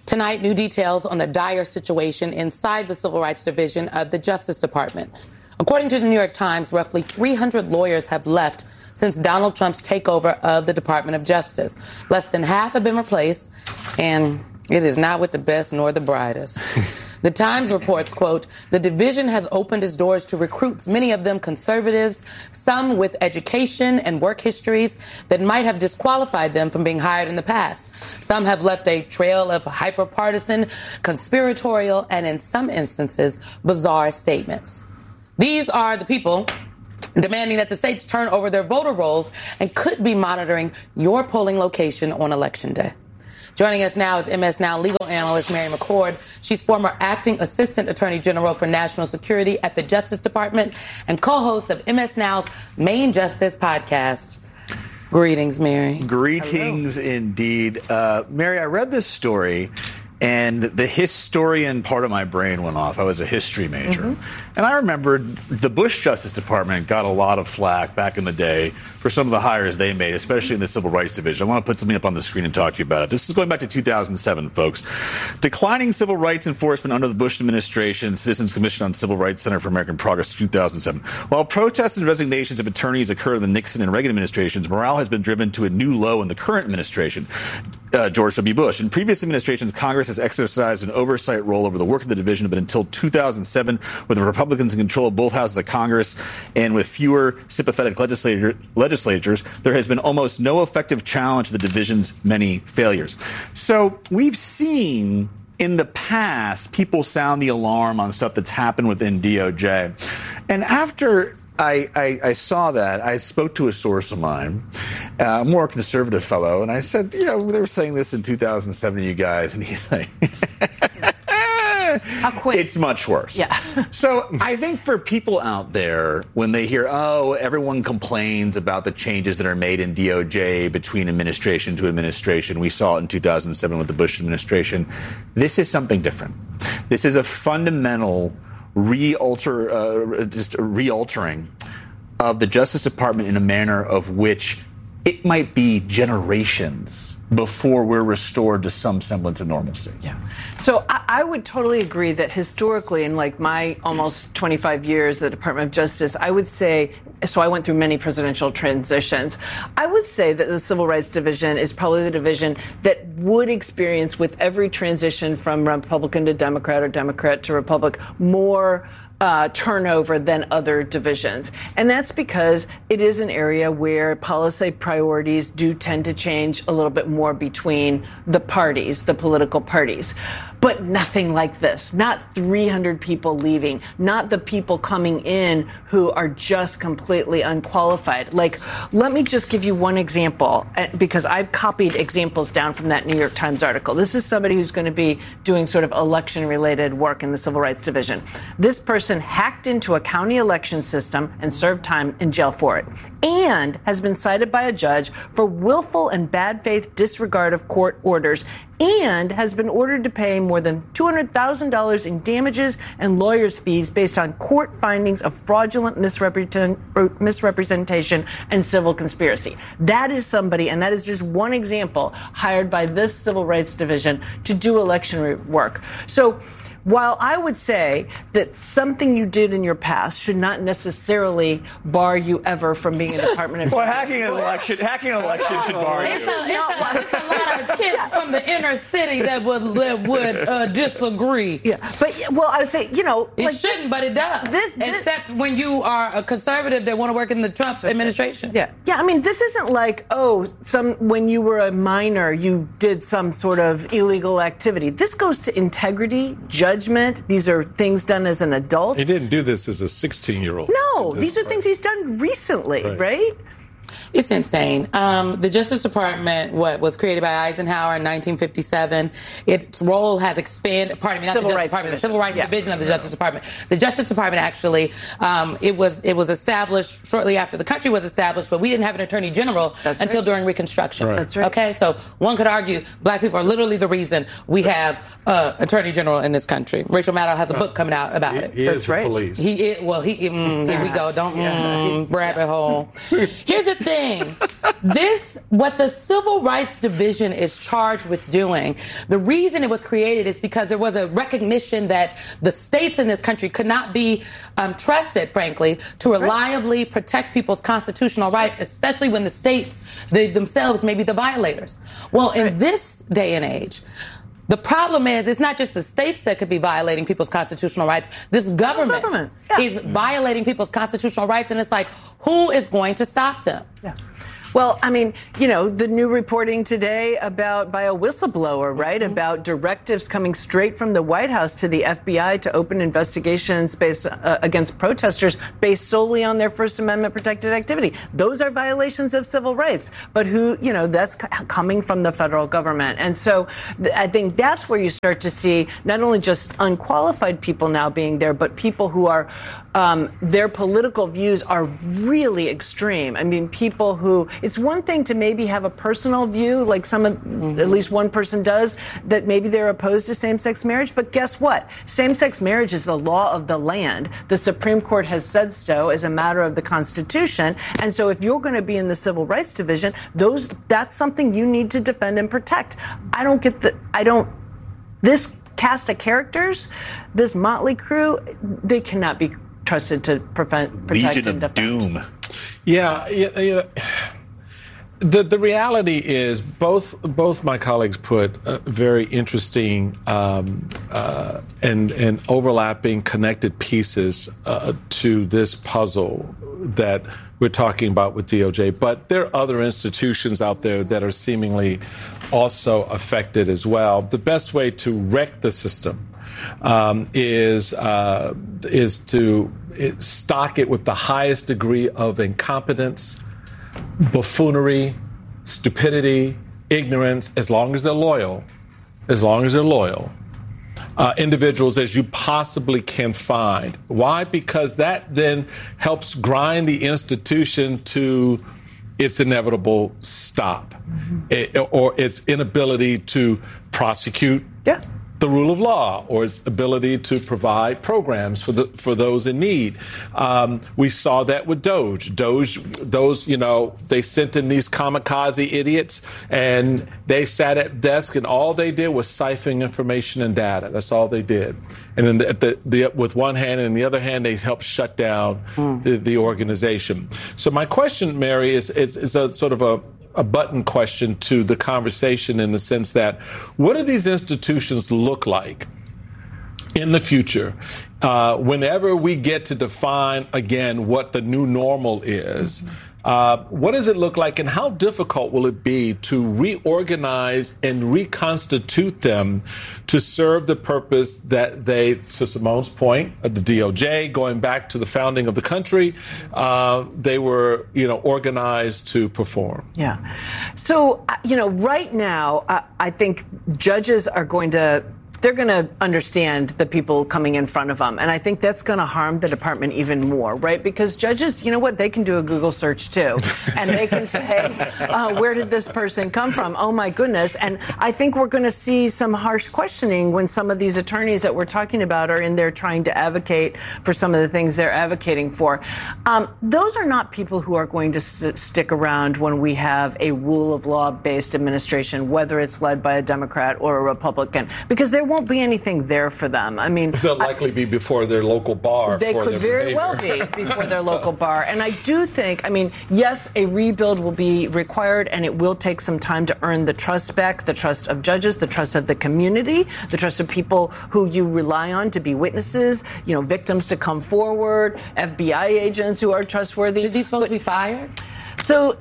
Tonight, new details on the dire situation inside the Civil Rights Division of the Justice Department. According to the New York Times, roughly 300 lawyers have left since Donald Trump's takeover of the Department of Justice. Less than half have been replaced, and it is not with the best nor the brightest. The Times reports, quote, the division has opened its doors to recruits, many of them conservatives, some with education and work histories that might have disqualified them from being hired in the past. Some have left a trail of hyper-partisan, conspiratorial, and in some instances, bizarre statements. These are the people demanding that the states turn over their voter rolls and could be monitoring your polling location on Election Day. Joining us now is MS Now legal analyst Mary McCord. She's former acting assistant attorney general for national security at the Justice Department and co-host of MS Now's Main Justice podcast. Greetings, Mary. Greetings, hello. Indeed. Mary, I read this story, and the historian part of my brain went off. I was a history major. And I remembered the Bush Justice Department got a lot of flack back in the day for some of the hires they made, especially in the Civil Rights Division. I want to put something up on the screen and talk to you about it. This is going back to 2007, folks. Declining civil rights enforcement under the Bush administration, Citizens Commission on Civil Rights, Center for American Progress, 2007. While protests and resignations of attorneys occurred in the Nixon and Reagan administrations, morale has been driven to a new low in the current administration, George W. Bush. In previous administrations, Congress has exercised an oversight role over the work of the division, but until 2007, with the Republicans in control of both houses of Congress and with fewer sympathetic legislatures, there has been almost no effective challenge to the division's many failures. So we've seen in the past people sound the alarm on stuff that's happened within DOJ. And after I saw that, I spoke to a source of mine, a more conservative fellow, and I said, you know, they were saying this in 2007, you guys, and he's like, how quick? It's much worse. Yeah. So I think for people out there, when they hear, oh, everyone complains about the changes that are made in DOJ between administration to administration, we saw it in 2007 with the Bush administration, this is something different. This is a fundamental realtering of the Justice Department in a manner of which it might be generations before we're restored to some semblance of normalcy. Yeah. So I would totally agree that historically, in like my almost 25 years at the Department of Justice, I would say, so I went through many presidential transitions, I would say that the Civil Rights Division is probably the division that would experience with every transition from Republican to Democrat or Democrat to Republic more turnover than other divisions. And that's because it is an area where policy priorities do tend to change a little bit more between the parties, the political parties. But nothing like this, not 300 people leaving, not the people coming in who are just completely unqualified. Like, let me just give you one example, because I've copied examples down from that New York Times article. This is somebody who's going to be doing sort of election-related work in the Civil Rights Division. This person hacked into a county election system and served time in jail for it, and has been cited by a judge for willful and bad faith disregard of court orders, and has been ordered to pay more than $200,000 in damages and lawyers' fees based on court findings of fraudulent misrepresentation and civil conspiracy. That is somebody, and that is just one example, hired by this Civil Rights Division to do election work. So while I would say that something you did in your past should not necessarily bar you ever from being in the Department of Well, Justice. hacking an election should bar you. It's a lot of kids from the inner city that would disagree. Yeah, but well, I would say, you know, it shouldn't, but it does. Except when you are a conservative that want to work in the Trump administration. Yeah. I mean, this isn't like, when you were a minor, you did some sort of illegal activity. This goes to integrity, judgment. These are things done as an adult. He didn't do this as a 16-year-old. No, these are things he's done recently, right? It's insane. The Justice Department, was created by Eisenhower in 1957. Its role has expanded. Pardon me, not the Justice Department, the Civil Rights Division of the Justice Department. The Justice Department actually, it was established shortly after the country was established, but we didn't have an Attorney General until during Reconstruction. Right. That's right. Okay, so one could argue black people are literally the reason we have Attorney General in this country. Rachel Maddow has a book coming out about it. He is the police. Here we go. Don't rabbit hole. Here's the thing. thing. What the Civil Rights Division is charged with doing, the reason it was created is because there was a recognition that the states in this country could not be trusted, frankly, to reliably protect people's constitutional rights, especially when the states themselves may be the violators. Well, in this day and age, the problem is it's not just the states that could be violating people's constitutional rights. This government is violating people's constitutional rights, and it's like, who is going to stop them? Yeah. Well, I mean, you know, the new reporting today by a whistleblower, right, about directives coming straight from the White House to the FBI to open investigations based against protesters based solely on their First Amendment protected activity. Those are violations of civil rights. But that's coming from the federal government. And so I think that's where you start to see not only just unqualified people now being there, but people who are their political views are really extreme. I mean, people who, it's one thing to maybe have a personal view, like at least one person does, that maybe they're opposed to same-sex marriage. But guess what? Same-sex marriage is the law of the land. The Supreme Court has said so as a matter of the Constitution. And so if you're going to be in the Civil Rights Division, that's something you need to defend and protect. This cast of characters, this motley crew, they cannot be trusted to protect Legion and of defend. Doom. Yeah. The reality is both my colleagues put very interesting and overlapping connected pieces to this puzzle that we're talking about with DOJ. But there are other institutions out there that are seemingly also affected as well. The best way to wreck the system is to stock it with the highest degree of incompetence, buffoonery, stupidity, ignorance, as long as they're loyal, individuals as you possibly can find. Why? Because that then helps grind the institution to its inevitable stop, or its inability to prosecute the rule of law, or its ability to provide programs for those in need. We saw that with Doge. Those, they sent in these kamikaze idiots, and they sat at desk, and all they did was siphon information and data. That's all they did. And then with one hand, and in the other hand, they helped shut down the organization. So my question, Mary, is a sort of a button question to the conversation, in the sense that what do these institutions look like in the future whenever we get to define again what the new normal is? What does it look like, and how difficult will it be to reorganize and reconstitute them to serve the purpose that they, to Simone's point, the DOJ, going back to the founding of the country, they were, organized to perform? Yeah. So, right now, I think judges are they're going to understand the people coming in front of them. And I think that's going to harm the department even more, right? Because judges, they can do a Google search too. And they can say, where did this person come from? Oh, my goodness. And I think we're going to see some harsh questioning when some of these attorneys that we're talking about are in there trying to advocate for some of the things they're advocating for. Those are not people who are going to stick around when we have a rule of law-based administration, whether it's led by a Democrat or a Republican, because there won't be anything there for them. I mean, they'll likely be before their local bar. They could very well be before their local bar. And I do think, yes, a rebuild will be required, and it will take some time to earn the trust back, the trust of judges, the trust of the community, the trust of people who you rely on to be witnesses, victims to come forward, FBI agents who are trustworthy. Should these folks be fired? So,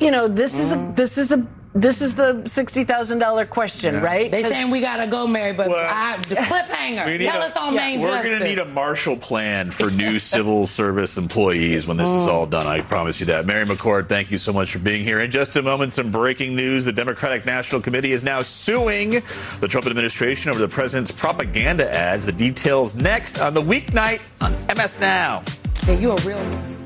this is the $60,000 question, right? They saying we gotta go, Mary, but the cliffhanger. Tell us on Main Justice. We're going to need a Marshall Plan for new civil service employees when this is all done. I promise you that. Mary McCord, thank you so much for being here. In just a moment, some breaking news. The Democratic National Committee is now suing the Trump administration over the president's propaganda ads. The details next on The Weeknight on MS Now. Hey, you a real